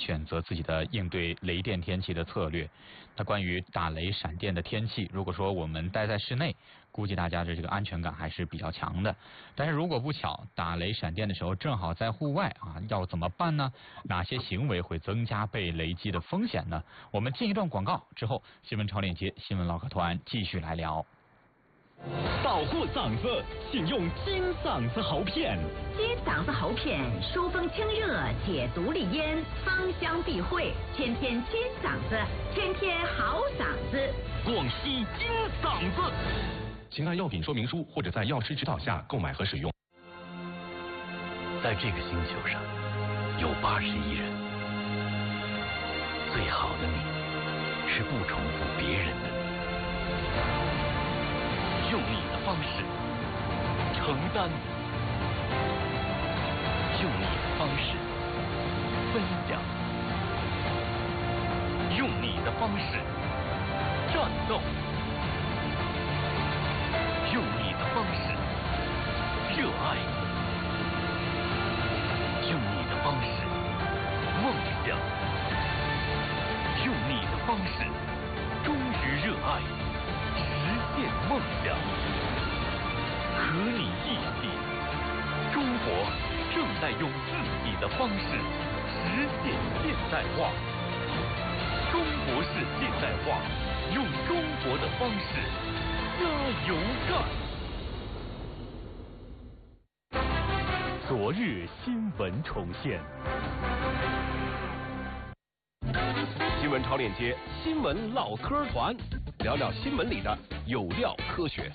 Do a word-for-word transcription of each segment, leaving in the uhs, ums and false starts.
选择自己的应对雷电天气的策略。那关于打雷闪电的天气，如果说我们待在室内，估计大家的这个安全感还是比较强的。但是如果不巧打雷闪电的时候正好在户外啊，要怎么办呢？哪些行为会增加被雷击的风险呢？我们进一段广告之后，新闻超链接新闻唠嗑团继续来聊。 保护嗓子，请用金嗓子喉片。 金嗓子喉片，疏风清热，解毒利咽，芳香避秽，天天金嗓子，天天好嗓子。 广西金嗓子。 请按药品说明书或者在药师指导下购买和使用。 在这个星球上，有八十亿人，最好的你，是不重复别人的你。用你的方式承担，用你的方式分享，用你的方式战斗，用你的方式热爱，用你的方式梦想，用你的方式忠于热爱，实现梦想。和你一起，中国正在用自己的方式实现现代化。中国式现代化，用中国的方式加油干。 昨日新闻重现。 新闻超链接，新闻唠嗑团，聊聊新闻里的有料科学。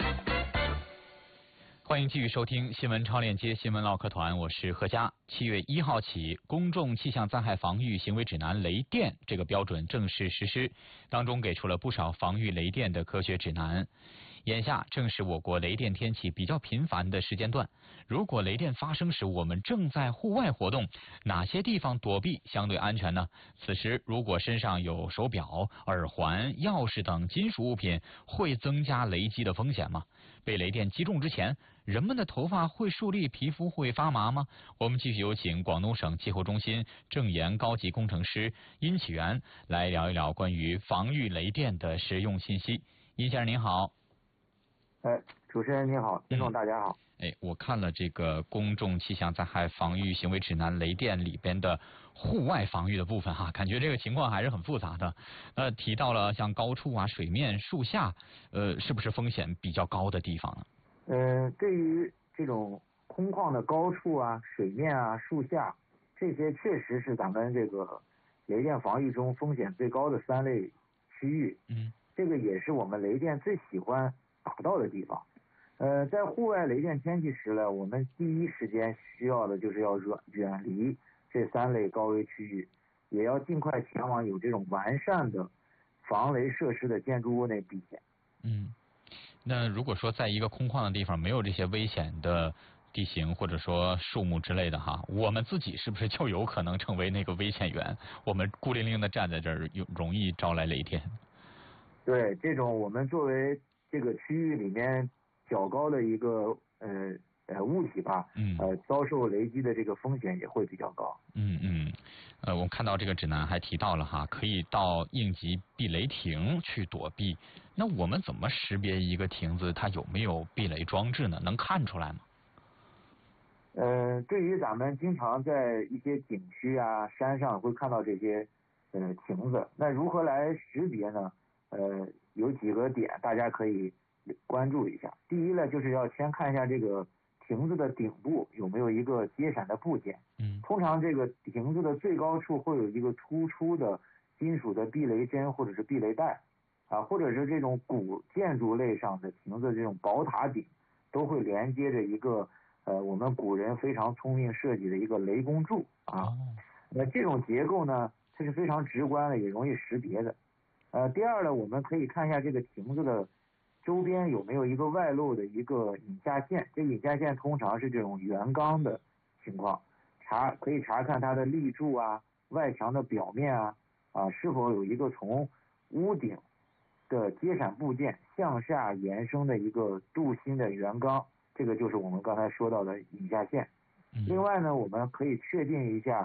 欢迎继续收听新闻超链接新闻唠嗑团，我是何佳。七月一号起，公众气象灾害防御行为指南雷电这个标准正式实施，当中给出了不少防御雷电的科学指南。眼下正是我国雷电天气比较频繁的时间段，如果雷电发生时我们正在户外活动，哪些地方躲避相对安全呢？此时如果身上有手表、耳环、钥匙等金属物品，会增加雷击的风险吗？被雷电击中之前，人们的头发会竖立，皮肤会发麻吗？我们继续有请广东省气候中心正研高级工程师殷启元来聊一聊关于防御雷电的实用信息。殷先生您好。 哎，主持人你好，听众大家好。 嗯、哎，我看了这个公众气象灾害防御行为指南雷电里边的户外防御的部分哈，感觉这个情况还是很复杂的。呃，提到了像高处啊、水面、树下，呃，是不是风险比较高的地方呢？ 呃，对于这种空旷的高处啊、水面啊、树下，这些确实是咱们这个雷电防御中风险最高的三类区域。嗯，这个也是我们雷电最喜欢打到的地方。呃，在户外雷电天气时呢，我们第一时间需要的就是要远远离这三类高危区域，也要尽快前往有这种完善的防雷设施的建筑物内避险。 嗯，那如果说在一个空旷的地方没有这些危险的地形或者说树木之类的哈，我们自己是不是就有可能成为那个危险源？我们孤零零的站在这儿，有容易招来雷电。 对，这种我们作为这个区域里面较高的一个呃呃物体吧，嗯，呃遭受雷击的这个风险也会比较高。 嗯嗯，呃，我看到这个指南还提到了哈，可以到应急避雷亭去躲避。那我们怎么识别一个亭子它有没有避雷装置呢？能看出来吗？ 呃，对于咱们经常在一些景区啊、山上会看到这些呃亭子，那如何来识别呢？呃，有几个点大家可以关注一下。第一呢，就是要先看一下这个亭子的顶部有没有一个接闪的部件。嗯，通常这个亭子的最高处会有一个突出的金属的避雷针或者是避雷带啊，或者是这种古建筑类上的亭子这种宝塔顶都会连接着一个呃我们古人非常聪明设计的一个雷公柱啊。那这种结构呢，它是非常直观的，也容易识别的。呃，第二呢，我们可以看一下这个亭子的周边有没有一个外露的一个引下线，这引下线通常是这种圆钢的情况，查可以查看它的立柱啊、外墙的表面啊啊是否有一个从屋顶的接闪部件向下延伸的一个镀锌的圆钢，这个就是我们刚才说到的引下线。另外呢，我们可以确定一下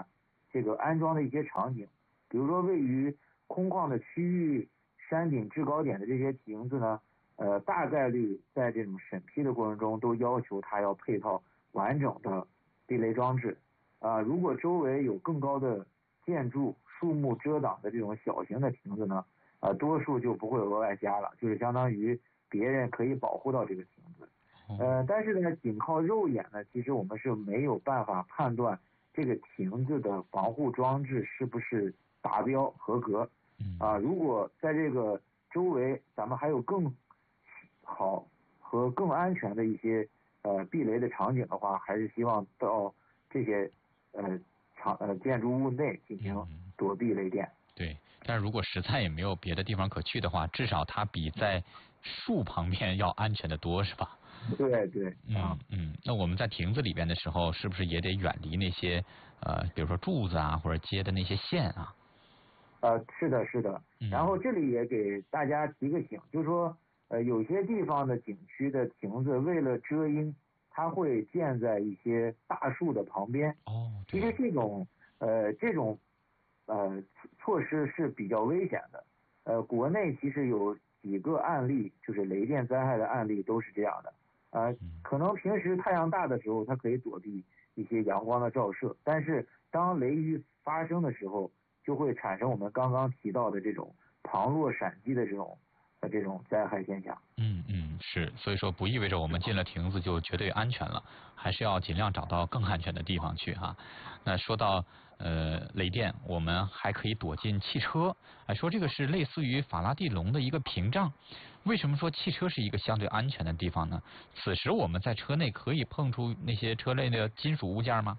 这个安装的一些场景，比如说位于空旷的区域、山顶制高点的这些亭子呢，呃，大概率在这种审批的过程中都要求它要配套完整的避雷装置。啊，如果周围有更高的建筑、树木遮挡的这种小型的亭子呢，啊，多数就不会额外加了，就是相当于别人可以保护到这个亭子。呃，但是呢，仅靠肉眼呢，其实我们是没有办法判断这个亭子的防护装置是不是达标合格。啊，如果在这个周围咱们还有更好和更安全的一些呃避雷的场景的话，还是希望到这些呃场呃建筑物内进行躲避雷电。 对，但是如果实在也没有别的地方可去的话，至少它比在树旁边要安全的多，是吧？ 对对。 嗯嗯，那我们在亭子里边的时候，是不是也得远离那些呃，比如说柱子啊，或者接的那些线啊？ 呃，是的，是的。然后这里也给大家提个醒，就是说，呃，有些地方的景区的亭子为了遮阴，它会建在一些大树的旁边。 哦。 其实这种呃这种呃措施是比较危险的。呃，国内其实有几个案例，就是雷电灾害的案例都是这样的。呃，可能平时太阳大的时候，它可以躲避一些阳光的照射，但是当雷雨发生的时候，就会产生我们刚刚提到的这种旁落闪击的这种呃这种灾害现象。 嗯嗯，是，所以说不意味着我们进了亭子就绝对安全了，还是要尽量找到更安全的地方去哈。那说到呃雷电，我们还可以躲进汽车，哎，说这个是类似于法拉第笼的一个屏障。为什么说汽车是一个相对安全的地方呢？此时我们在车内可以碰触那些车内的金属物件吗？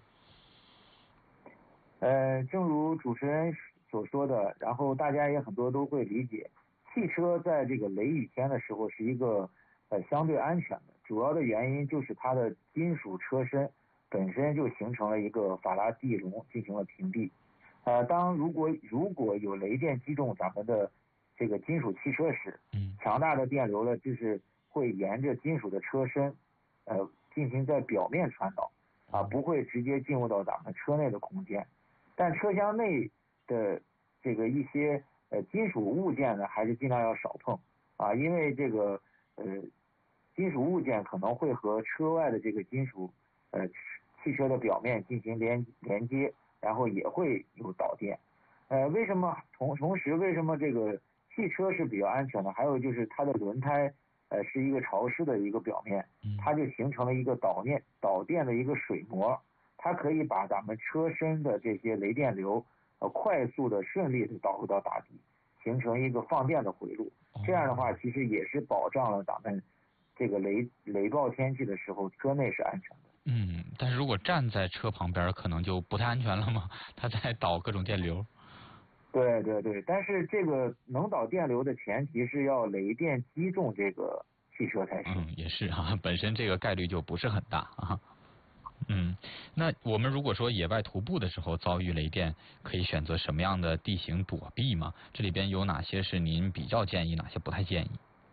呃，正如主持人所说的，然后大家也很多都会理解，汽车在这个雷雨天的时候是一个呃相对安全的，主要的原因就是它的金属车身本身就形成了一个法拉第笼进行了屏蔽。呃，当如果如果有雷电击中咱们的这个金属汽车时，强大的电流呢，就是会沿着金属的车身呃进行在表面传导，啊，不会直接进入到咱们车内的空间。但车厢内的这个一些呃金属物件呢，还是尽量要少碰啊，因为这个呃金属物件可能会和车外的这个金属呃汽车的表面进行连连接，然后也会有导电。呃，为什么同同时为什么这个汽车是比较安全的？还有就是它的轮胎呃是一个潮湿的一个表面，它就形成了一个导电导电的一个水膜。它可以把咱们车身的这些雷电流呃快速的顺利的导入到大地，形成一个放电的回路。这样的话其实也是保障了咱们这个雷雷暴天气的时候车内是安全的。 嗯，但是如果站在车旁边可能就不太安全了吗？它在导各种电流。 对对对，但是这个能导电流的前提是要雷电击中这个汽车才行。 嗯，也是啊，本身这个概率就不是很大啊。嗯，那我们如果说野外徒步的时候遭遇雷电，可以选择什么样的地形躲避吗？这里边有哪些是您比较建议，哪些不太建议？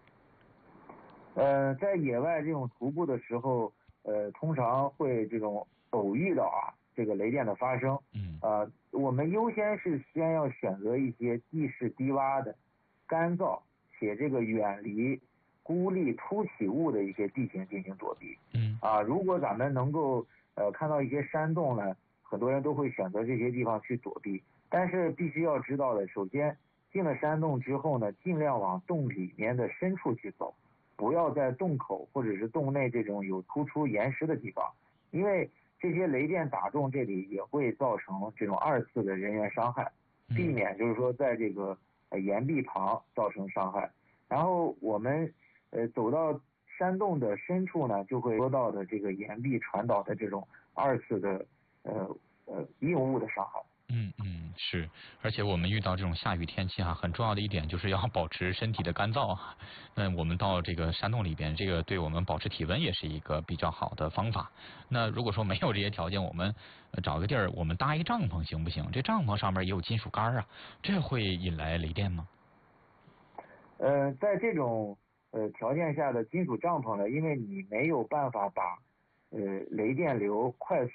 呃，在野外这种徒步的时候，呃，通常会这种偶遇到啊这个雷电的发生。 嗯。 呃，我们优先是先要选择一些地势低洼的、干燥且这个远离孤立凸起物的一些地形进行躲避。 嗯。 啊，如果咱们能够呃看到一些山洞呢，很多人都会选择这些地方去躲避。但是必须要知道的，首先进了山洞之后呢，尽量往洞里面的深处去走。不要在洞口或者是洞内这种有突出岩石的地方，因为这些雷电打中这里也会造成这种二次的人员伤害，避免就是说在这个呃岩壁旁造成伤害。然后我们呃走到山洞的深处呢，就会说到的这个岩壁传导的这种二次的呃呃硬物的伤害。 嗯嗯，是，而且我们遇到这种下雨天气哈、啊，很重要的一点就是要保持身体的干燥啊。那我们到这个山洞里边，这个对我们保持体温也是一个比较好的方法。那如果说没有这些条件，我们找个地儿，我们搭一个帐篷行不行？这帐篷上面也有金属杆啊，这会引来雷电吗？ 呃，在这种呃条件下的金属帐篷呢，因为你没有办法把呃雷电流快速